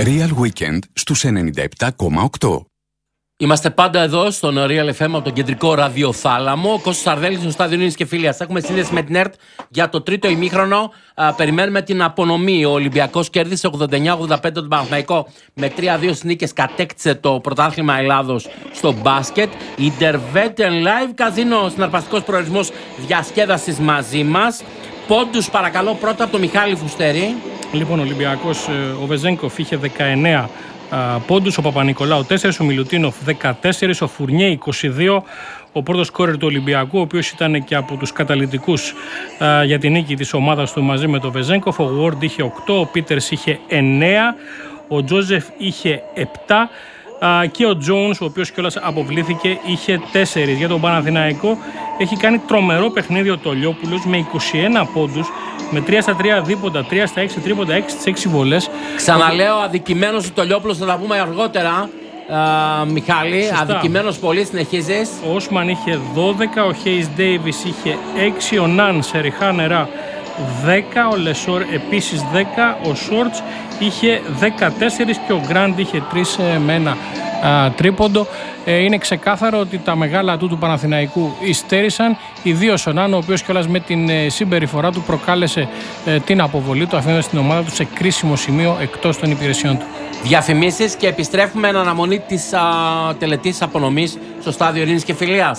Real Weekend στους 97,8. Είμαστε πάντα εδώ στον Real FM από τον κεντρικό ραδιοθάλαμο. Ο Κώστας Σαρδέλης στο στάδιο Νίνης και Φίλιας. Έχουμε σύνδεση με την ΕΡΤ για το τρίτο ημίχρονο. Περιμένουμε την απονομή. Ο Ολυμπιακός κέρδισε 89-85 τον Παναθηναϊκό με 3-2 νίκες. Κατέκτησε το πρωτάθλημα Ελλάδος στο μπάσκετ. Intervet Live Casino, συναρπαστικός προορισμός διασκέδασης μαζί μας. Πόντους παρακαλώ πρώτα από τον Μιχάλη Φουστέρη. Λοιπόν, ο Ολυμπιακός, ο Βεζένκοφ είχε 19 πόντους, ο Παπα-Νικολάου 4, ο Μιλουτίνοφ 14, ο Φουρνιέ 22, ο πρώτος σκόρερ του Ολυμπιακού, ο οποίος ήταν και από τους καταλυτικούς για την νίκη της ομάδας του μαζί με τον Βεζένκοφ. Ο Γουόρντ είχε 8, ο Πίτερς είχε 9, ο Τζόζεφ είχε 7 και ο Τζόουνς, ο οποίος κιόλας αποβλήθηκε, είχε 4. Για τον Παναθηναϊκό έχει κάνει τρομερό παιχνίδι ο Τολιόπουλος με 21 πόντους, με 3 στα 3 δίποντα, 3 στα 6 τρίποντα, 6 στις 6 βολές. Ξαναλέω, αδικημένος ο Τολιόπουλος, θα τα πούμε αργότερα. Μιχάλη, σωστά. Αδικημένος πολύ, συνεχίζεις. Ο Όσμαν είχε 12, ο Χέις Ντέιβις είχε 6, ο Ναν σε ριχά νερά 10, ο Λεσόρ επίσης 10, ο Σόρτς είχε 14 και ο Γκραντ είχε 3 με ένα τρίποντο. Είναι ξεκάθαρο ότι τα μεγάλα του Παναθηναϊκού υστέρησαν, ιδίως ο Ναν, ο οποίος κιόλας με την συμπεριφορά του προκάλεσε την αποβολή του, αφήνοντας την ομάδα του σε κρίσιμο σημείο εκτός των υπηρεσιών του. Διαφημίσεις και επιστρέφουμε εν αναμονή της τελετής απονομής στο στάδιο Ειρήνης και Φιλίας.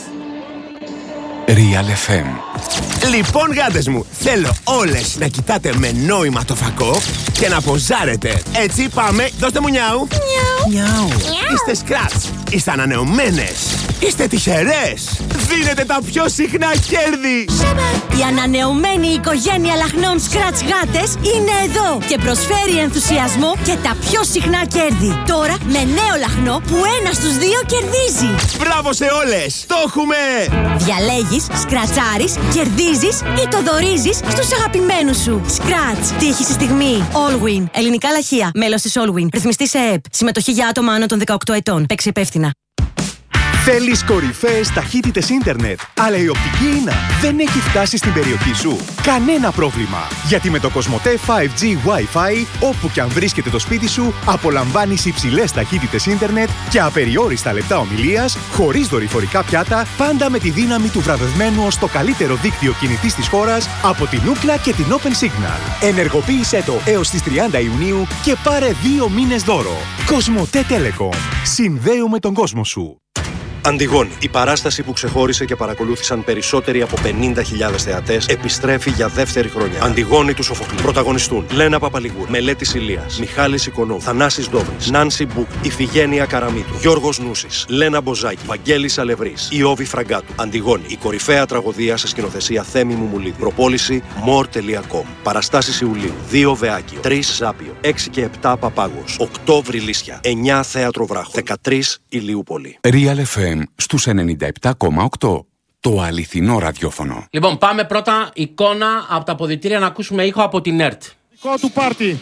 Real FM. Λοιπόν, γάτες μου, θέλω όλες να κοιτάτε με νόημα το φακό και να ποζάρετε. Έτσι, πάμε, δώστε μου νιάου. Νιάου. Είστε σκράτς, είστε ανανεωμένες, είστε τυχερές. Δίνετε τα πιο συχνά κέρδη. Η ανανεωμένη οικογένεια λαχνών Scratch γάτες είναι εδώ και προσφέρει ενθουσιασμό και τα πιο συχνά κέρδη. Τώρα με νέο λαχνό που 1 στους 2 κερδίζει. Μπράβο σε όλες, το έχουμε! Διαλέγεις, σκρατσάρεις, κερδίζεις ή το δωρίζεις στους αγαπημένους σου. Scratch, τύχη στη στιγμή. Allwin, ελληνικά λαχεία, μέλος της Allwin. Ρυθμιστή σε ΕΕΠ. Συμμετοχή για άτομα άνω των 18 ετών. Παίξε υπεύθυνα. Θέλεις κορυφαίες ταχύτητες ίντερνετ, αλλά η οπτική ίνα δεν έχει φτάσει στην περιοχή σου? Κανένα πρόβλημα, γιατί με το Κοσμοτέ 5G Wi-Fi, όπου και αν βρίσκεται το σπίτι σου, απολαμβάνεις υψηλές ταχύτητες ίντερνετ και απεριόριστα λεπτά ομιλίας, χωρίς δορυφορικά πιάτα, πάντα με τη δύναμη του βραβευμένου ως το καλύτερο δίκτυο κινητής της χώρας από την Ookla και την Open Signal. Ενεργοποίησέ το έως τις 30 Ιουνίου και πάρε 2 μήνες δώρο. Κοσμοτέ Telecom. Συνδέουμε τον κόσμο σου. Αντιγόνη, η παράσταση που ξεχώρισε και παρακολούθησαν περισσότεροι από 50.000 θεατές, επιστρέφει για δεύτερη χρονιά. Αντιγόνη του Σοφοκλή. Πρωταγωνιστούν Λένα Παπαλιγούρ, Μελέτης Ηλίας, Μιχάλης Οικονόμου, Θανάσης Ντόβρης, Νάνση Μπουκ, Ιφηγένεια Καραμίτου, Γιώργος Νούσης, Λένα Μποζάκη, Βαγγέλης Αλευρής, Ιώβη Φραγκάτου. Αντιγόνη, η κορυφαία τραγωδία σε σκηνοθεσία Θέμη Μουμουλίδη. Προπόληση more.com. Παραστάσεις Ιουλίου, 2 Βεάκιο, 3 Ζάπιο, 6 και 7 Παπάγος, 8 Βρυλίσια, 9 Θέατρο Βράχο, 13 Ηλιούπολη. Real FM στους 97,8. Το αληθινό ραδιόφωνο. Λοιπόν, πάμε πρώτα εικόνα από τα αποδυτήρια να ακούσουμε ήχο από την ΕΡΤ. Δικό του πάρτι.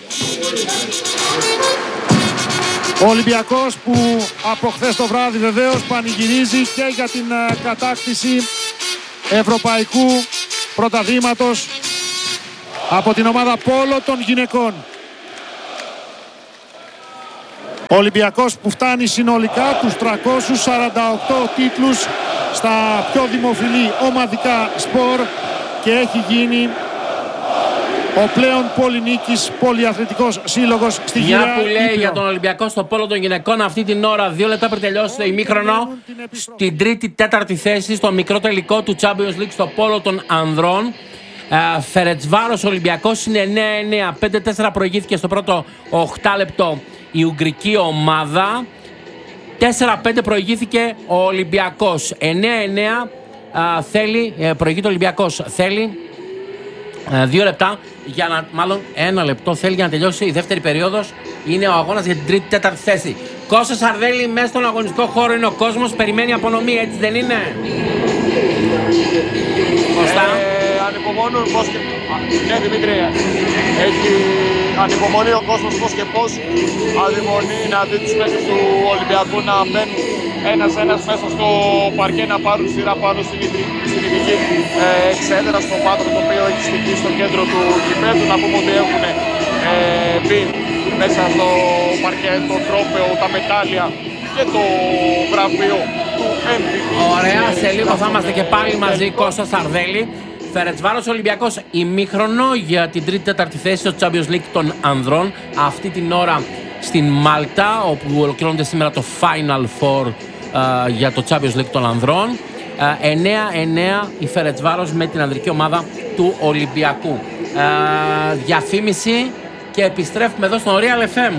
Ο Ολυμπιακός που από χθες το βράδυ βεβαίως πανηγυρίζει και για την κατάκτηση ευρωπαϊκού πρωταθλήματος από την ομάδα πόλο των γυναικών. Ο Ολυμπιακός που φτάνει συνολικά τους 348 τίτλους στα πιο δημοφιλή ομαδικά σπορ και έχει γίνει ο πλέον πολυνίκης πολυαθλητικός σύλλογος στη Γυραιά Μια που λέει Ήπειρο. για τον Ολυμπιακό στο πόλο των γυναικών αυτή την ώρα, 2 λεπτά πριν τελειώσει το ημίχρονο, στην 3η-4η θέση στο μικρό τελικό του Champions League στο πόλο των ανδρών. Φερετσβάρος Ολυμπιακός είναι 9-9, 5-4 προηγήθηκε στο πρώτο 8 λεπτό η Ουγγρική ομάδα. 4-5 προηγήθηκε ο Ολυμπιακός. 9-9 προηγείται ο Ολυμπιακός. Θέλει 2 λεπτά για να, μάλλον 1 λεπτό θέλει για να τελειώσει η δεύτερη περίοδος. Είναι ο αγώνας για την 3η-4η θέση. Κώστα Σαρδέλη, μέσα στον αγωνιστικό χώρο είναι ο κόσμος, περιμένει απονομή, έτσι δεν είναι? Κώστα. Ανυπομονούν πώς και... Ναι, Δημήτρη, έχει ανυπομονεί ο κόσμος πώς και πώς. Αδειμονεί να δει τους παίκτες του Ολυμπιακού να μπαίνουν ένας-ένας μέσα στο παρκέ, να πάρουν σειρά πάνω στην ειδική εξέδρα στο πάτρο το οποίο έχει στοιχεί στο κέντρο του γηπέδου. Να πούμε ότι έχουν μπει μέσα στο παρκέ, το τρόπαιο, τα μετάλλια και το βραβείο του MVP. Ωραία, σε λίγο θα είμαστε και πάλι μαζί. Κώστα Σαρδέλη. Φερετσβάρος Ολυμπιακός ημίχρονο για την 3η-4η θέση στο Champions League των ανδρών. Αυτή την ώρα στην Μάλτα, όπου ολοκληρώνεται σήμερα το Final Four για το Champions League των ανδρών. 9-9 η Φερετσβάρος με την ανδρική ομάδα του Ολυμπιακού. Διαφήμιση και επιστρέφουμε εδώ στο Real FM.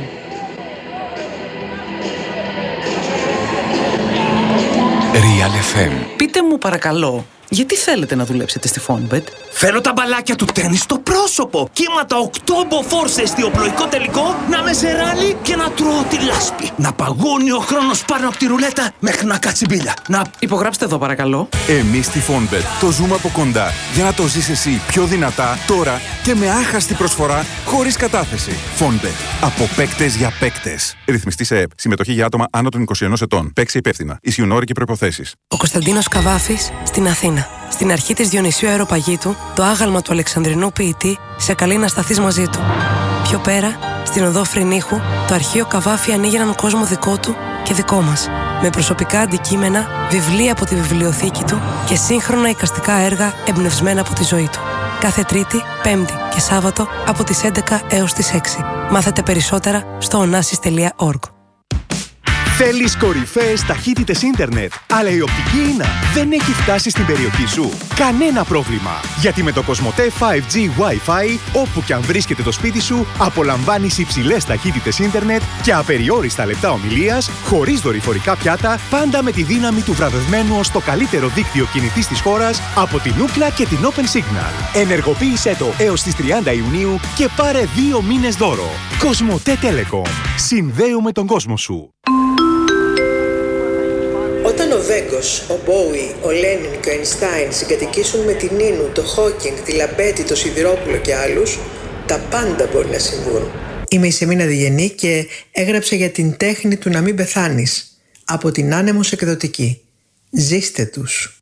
Real FM. Πείτε μου παρακαλώ, γιατί θέλετε να δουλέψετε στη Fonbet? Θέλω τα μπαλάκια του τέννις στο πρόσωπο. Κύματα 8 μποφόρ σε εστιοπλοϊκό τελικό, να με σε ράλι και να τρώω τη λάσπη. Να παγώνει ο χρόνος πάνω από τη ρουλέτα μέχρι να κάτσει μπίλια. Να υπογράψτε εδώ παρακαλώ. Εμείς στη Fonbet το ζούμε από κοντά για να το ζεις εσύ πιο δυνατά τώρα και με άχαστη προσφορά χωρίς κατάθεση. Fonbet. Από παίκτες για παίκτες. Ρυθμιστή σε ΕΠ. Συμμετοχή για άτομα άνω των 21 ετών. Παίξει υπεύθυνα. Ισιουν όροι και προϋποθέσεις. Ο Κωνσταντίνος Καβάφης στην Αθήνα. Στην αρχή της Διονυσίου Αεροπαγήτου, το άγαλμα του Αλεξανδρινού ποιητή σε καλεί να σταθείς μαζί του. Πιο πέρα, στην οδό Φρυνίχου, το αρχείο Καβάφη ανοίγει έναν κόσμο δικό του και δικό μας. Με προσωπικά αντικείμενα, βιβλία από τη βιβλιοθήκη του και σύγχρονα εικαστικά έργα εμπνευσμένα από τη ζωή του. Κάθε Τρίτη, Πέμπτη και Σάββατο από τις 11 έως τις 6. Μάθετε περισσότερα στο onassis.org. Θέλεις κορυφαίες ταχύτητες ίντερνετ, αλλά η οπτική ίνα δεν έχει φτάσει στην περιοχή σου? Κανένα πρόβλημα! Γιατί με το Κοσμοτέ 5G Wi-Fi, όπου και αν βρίσκεται το σπίτι σου, απολαμβάνεις υψηλές ταχύτητες ίντερνετ και απεριόριστα λεπτά ομιλίας, χωρίς δορυφορικά πιάτα, πάντα με τη δύναμη του βραβευμένου ως το καλύτερο δίκτυο κινητής της χώρας από την Ookla και την Open Signal. Ενεργοποίησέ το έως τις 30 Ιουνίου και πάρε 2 μήνες δώρο. Κοσμοτέ Telecom. Συνδέουμε τον κόσμο σου. Όταν ο Βέγκος, ο Μπόουι, ο Λένιν και ο Αϊνστάιν συγκατοικήσουν με την Νίνου, το Χόκινγκ, τη Λαμπέτη, το Σιδηρόπουλο και άλλους, τα πάντα μπορεί να συμβούν. Είμαι η Σεμίνα Διγενή και έγραψα για την τέχνη του να μην πεθάνεις από την Άνεμος Εκδοτική. Ζήστε τους.